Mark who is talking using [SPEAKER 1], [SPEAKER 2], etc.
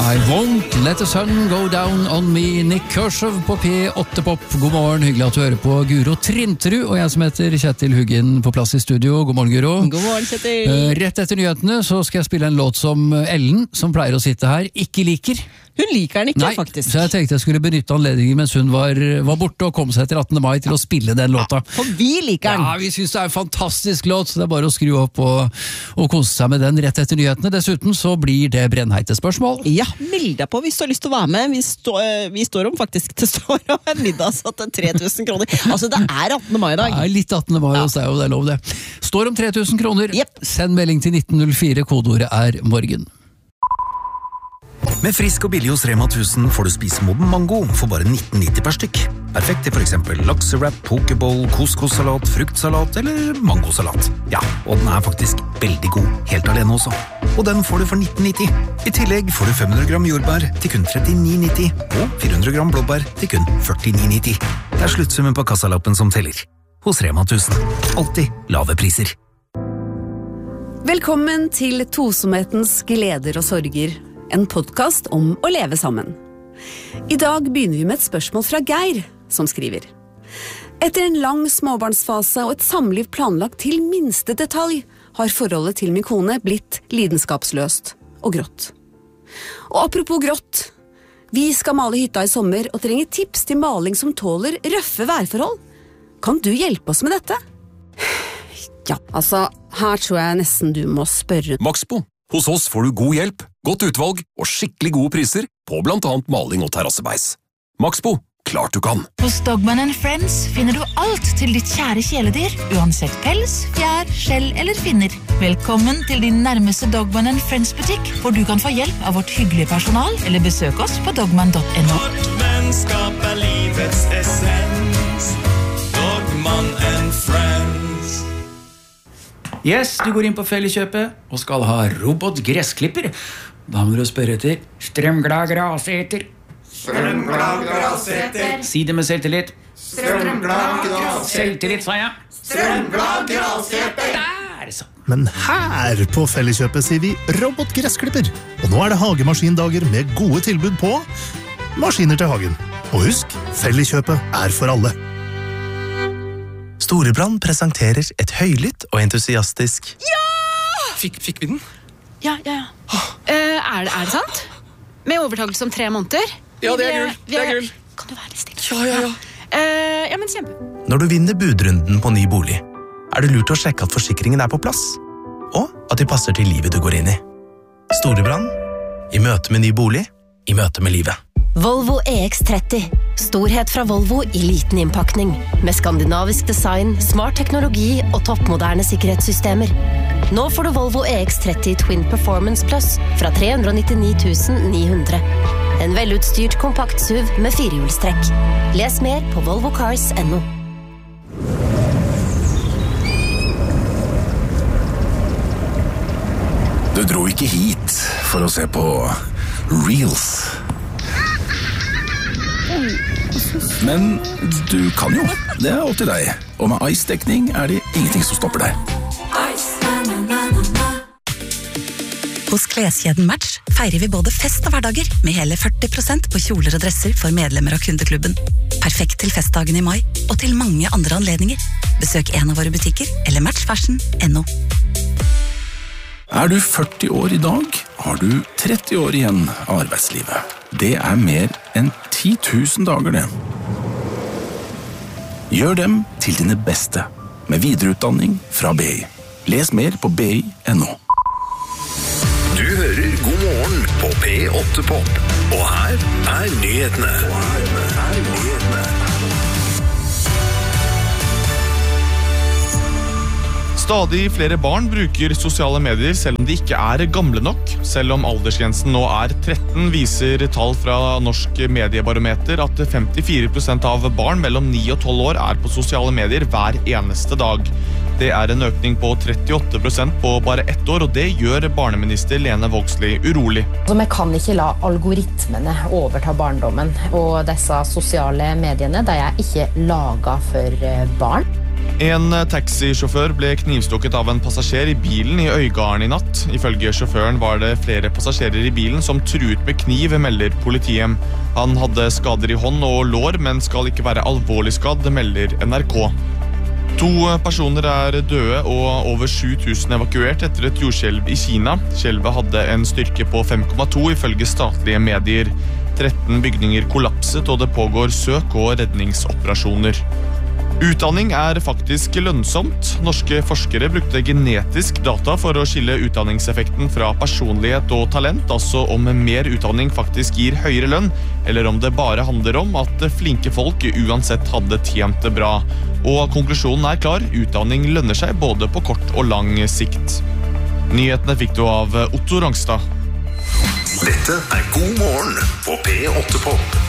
[SPEAKER 1] I won't let the sun go down on me. Nick Kershaw på P8 Pop. God morgen, hyggelig at du hører på Guro Trinterud, og jeg som heter Kjetil Huggen på plass i studio. God morgen, Guro.
[SPEAKER 2] God morgen, Kjetil.
[SPEAKER 1] Rett etter nyhetene så skal jeg spille en låt som Ellen, som pleier å sitte her, ikke liker.
[SPEAKER 2] Hun liker den ikke,
[SPEAKER 1] Nei,
[SPEAKER 2] faktisk.
[SPEAKER 1] Så jeg tenkte jeg skulle benytte anledningen mens hun var borte og kom seg etter 18. mai til å spille den låta.
[SPEAKER 2] Ja, for vi liker den.
[SPEAKER 1] Ja, vi synes det er en fantastisk låt, så det er bare å skru opp og kose seg med den rett etter nyhetene. Dessuten så blir det brennheite spørsmål.
[SPEAKER 2] Ja, meld deg på hvis du har lyst til å være med. Vi står om faktisk, det står om en middagssatt 3000 kroner. Altså, det er 18. mai i dag.
[SPEAKER 1] Det er litt 18. mai hos deg, og det er lov det. Står om 3000 kroner.
[SPEAKER 2] Yep.
[SPEAKER 1] Send melding til 1904, kodeordet er morgen.
[SPEAKER 3] Med frisk og billig hos Rema 1000 får du spise modden mango for bare 19,90 per stykk. Perfekt til for eksempel laksewrap, pokeball, couscous-salat, fruktsalat eller mangosalat. Ja, og den er faktisk veldig god, helt alene også. Og den får du for 19,90. I tillegg får du 500 gram jordbær til kun 39,90 og 400 gram blåbær til kun 49,90. Det er sluttsummen på kassalappen som teller. Hos Rema 1000. Alltid lave priser.
[SPEAKER 4] Velkommen til Tosomhetens gleder og sorger. En podcast om å leve sammen. I dag begynner vi med et spørsmål fra Geir, som skriver. Etter en lang småbarnsfase og et samliv planlagt til minste detalj, har forholdet til min kone blitt lidenskapsløst og grått. Og apropos grått, vi skal male hytta i sommer og trenger tips til maling som tåler røffe værforhold. Kan du hjelpe oss med dette? Ja, altså, her tror jeg nesten du må spørre.
[SPEAKER 5] Maxbo. Hos oss får du god hjelp, godt utvalg og skikkelig gode priser på blant annet maling og terrassebeis. Maxbo, klart du kan!
[SPEAKER 6] Hos Dogman & Friends finner du alt til ditt kjære kjæledyr, uansett pels, fjær, skjell eller finner. Velkommen til din nærmeste Dogman & Friends-butikk, hvor du kan få hjelp av vårt hyggelige personal, eller besøk oss på dogman.no.
[SPEAKER 7] Vårt vennskap er livets essens, Dogman & Friends.
[SPEAKER 8] Yes, du går inn på Felleskjøpet og skal ha robotgressklipper. Da må du spørre etter strømglad graseter.
[SPEAKER 7] Strømglad graseter.
[SPEAKER 8] Si det med selvtillit.
[SPEAKER 7] Strømglad graseter.
[SPEAKER 8] Selvtillit, sa jeg.
[SPEAKER 7] Strømglad graseter.
[SPEAKER 8] Der, så.
[SPEAKER 9] Men her på Felleskjøpet sier vi robotgressklipper. Og nå er det hagemaskindager med gode tilbud på maskiner til hagen. Og husk, Felleskjøpet er for alle.
[SPEAKER 3] Storebrand presenterer et høylytt og entusiastisk...
[SPEAKER 2] Ja!
[SPEAKER 5] Fikk vi den?
[SPEAKER 10] Ja. Er det sant? Med overtakelse om 3 måneder?
[SPEAKER 5] Ja, det er gull.
[SPEAKER 10] Kan du være litt stille? Ja. Ja, men kjempe.
[SPEAKER 3] Når du vinner budrunden på ny bolig, er det lurt å sjekke at forsikringen er på plass, og at de passer til livet du går inn i. Storebrand, i møte med ny bolig, i møte med livet.
[SPEAKER 11] Volvo EX30. Storhet fra Volvo i liten innpakning. Med skandinavisk design, smart teknologi og toppmoderne sikkerhetssystemer. Nå får du Volvo EX30 Twin Performance Plus fra 399 900. En velutstyrt kompakt SUV med 4-hjulstrekk. Les mer på volvocars.no.
[SPEAKER 5] Du dro ikke hit for å se på Reels. Men du kan jo. Det er opp til deg. Og med Ice-dekning er det ingenting som stopper deg.
[SPEAKER 12] Hos kleskjeden Match feirer vi både fest og hverdager med hele 40% på kjoler og dresser for medlemmer av kundeklubben. Perfekt til festdagen i mai og til mange andre anledninger. Besøk en av våre butikker eller matchfashion.no.
[SPEAKER 5] Er du 40 år i dag, har du 30 år igjen av arbeidslivet. Det er mer enn 10 000 dager, det. Gjør dem til dine beste, med videreutdanning fra BI. Les mer på BI.no.
[SPEAKER 13] Du hører God morgen på P8 Pop, og her er nyhetene.
[SPEAKER 14] Stadig flere barn bruker sosiale medier selv om de ikke er gamle nok. Selv om aldersgrensen nå er 13, viser tall fra Norsk Mediebarometer at 54% av barn mellom 9 og 12 år er på sosiale medier hver eneste dag. Det er en økning på 38% på bare 1 år, og det gjør barneminister Lene Vågslid urolig.
[SPEAKER 15] Vi kan ikke la algoritmene overta barndommen, og disse sosiale mediene de er ikke laget for barn.
[SPEAKER 14] En taxisjåfør ble knivstukket av en passasjer i bilen i Øygarden i natt. Ifølge sjåføren var det flere passasjerer i bilen som truet med kniv, melder politiet. Han hadde skader i hånd og lår, men skal ikke være alvorlig skadd, melder NRK. 2 personer er døde og over 7000 evakuert etter et jordskjelv i Kina. Skjelvet hadde en styrke på 5,2 ifølge statlige medier. 13 bygninger kollapset, og det pågår søk- og redningsoperasjoner. Utdanning er faktisk lønnsomt. Norske forskere brukte genetisk data for å skille utdanningseffekten fra personlighet og talent, altså om mer utdanning faktisk gir høyere lønn, eller om det bare handler om at flinke folk uansett hadde tjent det bra. Og konklusjonen er klar, utdanning lønner seg både på kort og lang sikt. Nyhetene fikk du av Otto Rangstad.
[SPEAKER 13] Dette er God morgen på P8 Pop.